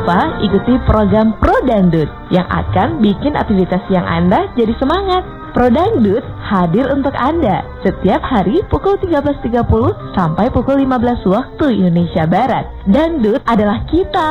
lupa ikuti program Pro Dangdut yang akan bikin aktivitas siang Anda jadi semangat. Pro Dangdut hadir untuk Anda setiap hari pukul 13.30 sampai pukul 15 waktu Indonesia Barat. Dangdut adalah kita.